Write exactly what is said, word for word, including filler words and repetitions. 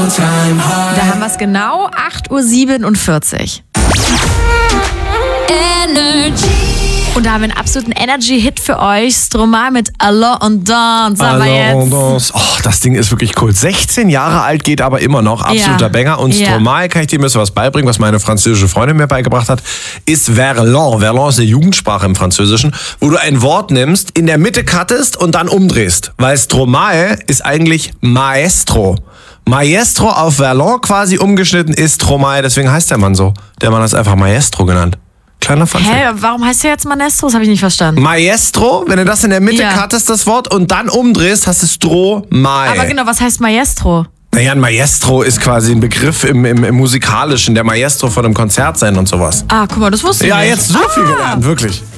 Da haben wir es genau, acht Uhr siebenundvierzig. Energy. Und da haben wir einen absoluten Energy-Hit für euch. Stromae mit Alors on Danse. Aber jetzt. Oh, das Ding ist wirklich cool. sechzehn Jahre alt, geht aber immer noch. Absoluter Ja. Banger. Und Ja. Stromae, kann ich dir ein bisschen was beibringen, was meine französische Freundin mir beigebracht hat, ist Verlan. Verlan ist eine Jugendsprache im Französischen, wo du ein Wort nimmst, in der Mitte cuttest und dann umdrehst. Weil Stromae ist eigentlich Maestro. Maestro auf Verlan quasi umgeschnitten ist Stromae. Deswegen heißt der Mann so. Der Mann ist einfach Maestro genannt. Kleiner Funfact. Hä, warum heißt der jetzt Maestro? Das habe ich nicht verstanden. Maestro, wenn du das in der Mitte Ja. cuttest, das Wort, und dann umdrehst, hast du Stromae. Aber genau, was heißt Maestro? Naja, ein Maestro ist quasi ein Begriff im, im, im Musikalischen, der Maestro von einem Konzert sein und sowas. Ah, guck mal, das wusste ich Ja, nicht. jetzt so viel gelernt, wirklich.